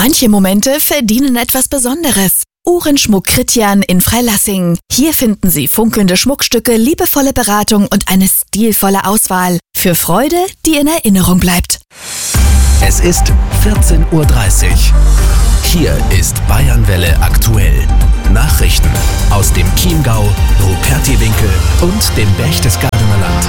Manche Momente verdienen etwas Besonderes. Uhrenschmuck Christian in Freilassing. Hier finden Sie funkelnde Schmuckstücke, liebevolle Beratung und eine stilvolle Auswahl. Für Freude, die in Erinnerung bleibt. Es ist 14:30 Uhr. Hier ist Bayernwelle aktuell. Nachrichten aus dem Chiemgau, Rupertiwinkel und dem Berchtesgadener Land.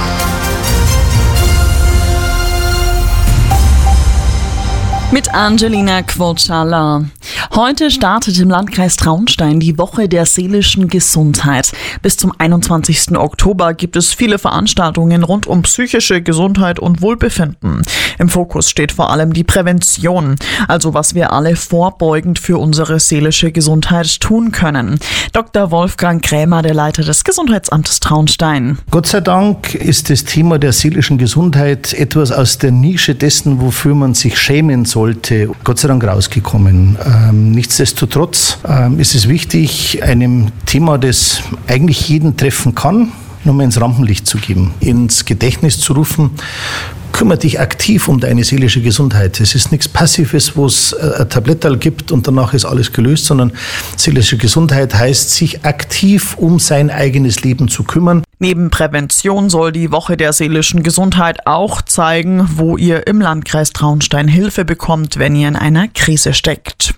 Mit Angelina Quocala. Heute startet im Landkreis Traunstein die Woche der seelischen Gesundheit. Bis zum 21. Oktober gibt es viele Veranstaltungen rund um psychische Gesundheit und Wohlbefinden. Im Fokus steht vor allem die Prävention, also was wir alle vorbeugend für unsere seelische Gesundheit tun können. Dr. Wolfgang Krämer, der Leiter des Gesundheitsamtes Traunstein. Gott sei Dank ist das Thema der seelischen Gesundheit etwas aus der Nische dessen, wofür man sich schämen sollte, Gott sei Dank rausgekommen. Nichtsdestotrotz ist es wichtig, einem Thema, das eigentlich jeden treffen kann, nochmal ins Rampenlicht zu geben, ins Gedächtnis zu rufen. Kümmere dich aktiv um deine seelische Gesundheit. Es ist nichts Passives, wo es ein Tabletterl gibt und danach ist alles gelöst, sondern seelische Gesundheit heißt, sich aktiv um sein eigenes Leben zu kümmern. Neben Prävention soll die Woche der seelischen Gesundheit auch zeigen, wo ihr im Landkreis Traunstein Hilfe bekommt, wenn ihr in einer Krise steckt.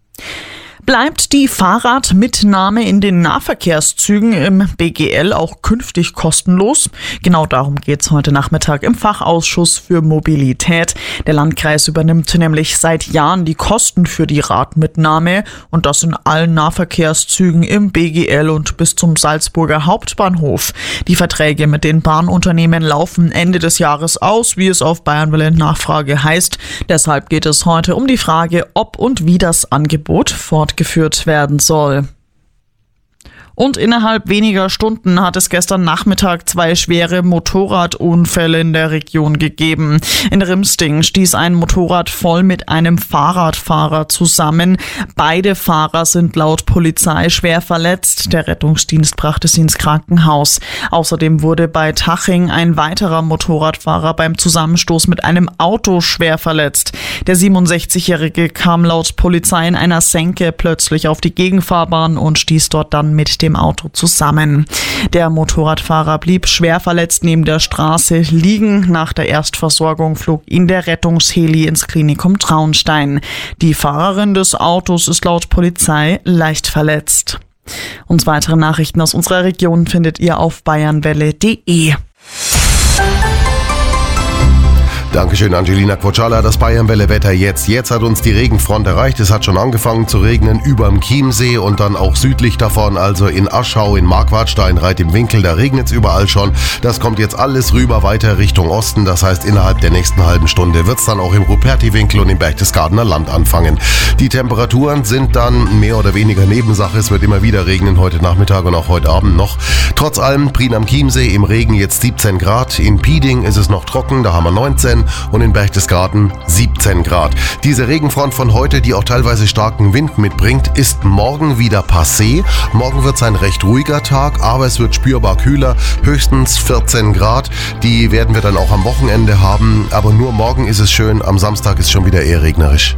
Bleibt die Fahrradmitnahme in den Nahverkehrszügen im BGL auch künftig kostenlos? Genau darum geht's heute Nachmittag im Fachausschuss für Mobilität. Der Landkreis übernimmt nämlich seit Jahren die Kosten für die Radmitnahme und das in allen Nahverkehrszügen im BGL und bis zum Salzburger Hauptbahnhof. Die Verträge mit den Bahnunternehmen laufen Ende des Jahres aus, wie es auf Bayernwelle Nachfrage heißt. Deshalb geht es heute um die Frage, ob und wie das Angebot fortgeführt werden soll. Und innerhalb weniger Stunden hat es gestern Nachmittag 2 schwere Motorradunfälle in der Region gegeben. In Rimsting stieß ein Motorrad voll mit einem Fahrradfahrer zusammen. Beide Fahrer sind laut Polizei schwer verletzt. Der Rettungsdienst brachte sie ins Krankenhaus. Außerdem wurde bei Taching ein weiterer Motorradfahrer beim Zusammenstoß mit einem Auto schwer verletzt. Der 67-Jährige kam laut Polizei in einer Senke plötzlich auf die Gegenfahrbahn und stieß dort dann mit dem Auto zusammen. Der Motorradfahrer blieb schwer verletzt neben der Straße liegen. Nach der Erstversorgung flog ihn der Rettungsheli ins Klinikum Traunstein. Die Fahrerin des Autos ist laut Polizei leicht verletzt. Und weitere Nachrichten aus unserer Region findet ihr auf bayernwelle.de. Dankeschön, Angelina Quocala. Das Bayernwelle-Wetter jetzt. Jetzt hat uns die Regenfront erreicht. Es hat schon angefangen zu regnen überm Chiemsee und dann auch südlich davon, also in Aschau, in Marquardstein, Reit im Winkel. Da regnet es überall schon. Das kommt jetzt alles rüber weiter Richtung Osten. Das heißt, innerhalb der nächsten halben Stunde wird es dann auch im Rupertiwinkel und im Berchtesgadener Land anfangen. Die Temperaturen sind dann mehr oder weniger Nebensache. Es wird immer wieder regnen, heute Nachmittag und auch heute Abend noch. Trotz allem, Prien am Chiemsee im Regen jetzt 17 Grad. In Pieding ist es noch trocken, da haben wir 19. Und in Berchtesgaden 17 Grad. Diese Regenfront von heute, die auch teilweise starken Wind mitbringt, ist morgen wieder passé. Morgen wird es ein recht ruhiger Tag, aber es wird spürbar kühler, höchstens 14 Grad. Die werden wir dann auch am Wochenende haben, aber nur morgen ist es schön, am Samstag ist schon wieder eher regnerisch.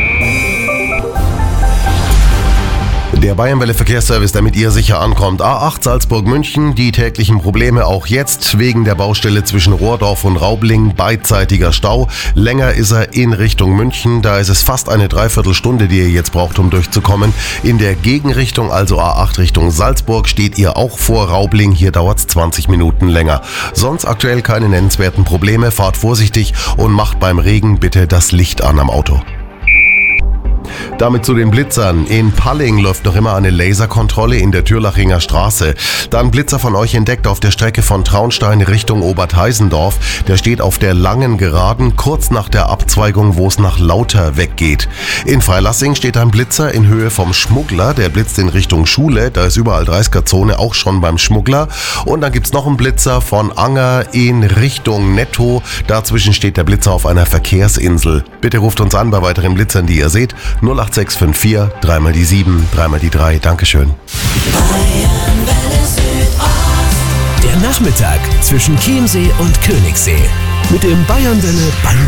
Der Bayernwelle Verkehrsservice, damit ihr sicher ankommt. A8 Salzburg-München, die täglichen Probleme auch jetzt wegen der Baustelle zwischen Rohrdorf und Raubling, beidseitiger Stau. Länger ist er in Richtung München, da ist es fast eine Dreiviertelstunde, die ihr jetzt braucht, um durchzukommen. In der Gegenrichtung, also A8 Richtung Salzburg, steht ihr auch vor Raubling, hier dauert es 20 Minuten länger. Sonst aktuell keine nennenswerten Probleme, fahrt vorsichtig und macht beim Regen bitte das Licht an am Auto. Damit zu den Blitzern. In Palling läuft noch immer eine Laserkontrolle in der Türlachinger Straße. Dann Blitzer von euch entdeckt auf der Strecke von Traunstein Richtung Obertheisendorf. Der steht auf der langen Geraden, kurz nach der Abzweigung, wo es nach Lauter weggeht. In Freilassing steht ein Blitzer in Höhe vom Schmuggler. Der blitzt in Richtung Schule. Da ist überall 30er-Zone, auch schon beim Schmuggler. Und dann gibt's noch einen Blitzer von Anger in Richtung Netto. Dazwischen steht der Blitzer auf einer Verkehrsinsel. Bitte ruft uns an bei weiteren Blitzern, die ihr seht. 08654 3 die 7, 3 die 3. Dankeschön. Der Nachmittag zwischen Chiemsee und Königssee mit dem Bayernwelle